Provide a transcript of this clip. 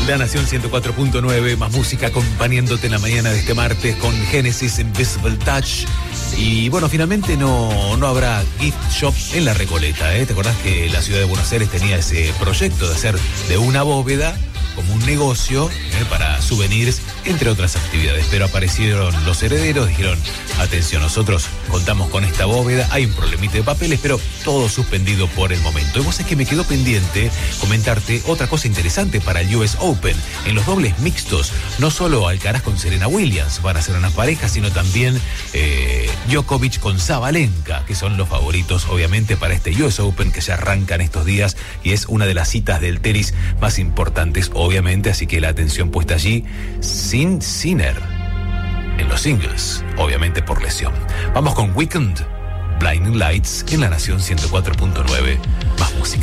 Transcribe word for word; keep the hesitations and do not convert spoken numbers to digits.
La Nación ciento cuatro punto nueve, más música acompañándote en la mañana de este martes con Genesis Invisible Touch. Y bueno, finalmente no, no habrá gift shop en la Recoleta, ¿eh? ¿Te acordás que la ciudad de Buenos Aires tenía ese proyecto de hacer de una bóveda como un negocio ¿eh? para souvenirs, entre otras actividades? Pero aparecieron los herederos, dijeron, atención, nosotros contamos con esta bóveda, hay un problemita de papeles, pero todo suspendido por el momento. Y vos sabés que me quedó pendiente comentarte otra cosa interesante para el U S Open. En los dobles mixtos, no solo Alcaraz con Serena Williams van a ser una pareja, sino también eh, Djokovic con Sabalenka, que son los favoritos, obviamente, para este U S Open que se arranca en estos días y es una de las citas del tenis más importantes, obviamente, así que la atención puesta allí. Sin Sinner en los singles, obviamente por lesión. Vamos con Weekend, Blinding Lights en La Nación ciento cuatro punto nueve, más música.